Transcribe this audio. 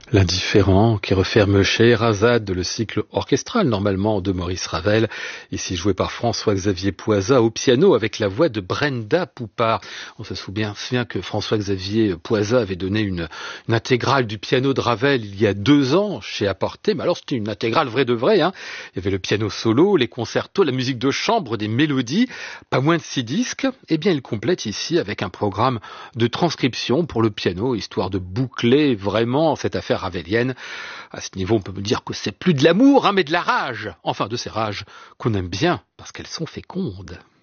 L'indifférent qui referme Scheherazade, le cycle orchestral normalement de Maurice Ravel, ici joué par François-Xavier Poysa au piano avec la voix de Brenda Poupart. On se souvient que François-Xavier Poysa avait donné une intégrale du piano de Ravel il y a 2 ans chez Apporté, mais alors c'était une intégrale vraie de vrai, hein. Il y avait le piano solo, les concertos, la musique de chambre, des mélodies, pas moins de 6 disques. Eh bien il complète ici avec un programme de transcription pour le piano, histoire de boucler vraiment cette affaire ravelienne. À ce niveau, on peut me dire que c'est plus de l'amour, mais de la rage. Enfin, de ces rages qu'on aime bien, parce qu'elles sont fécondes.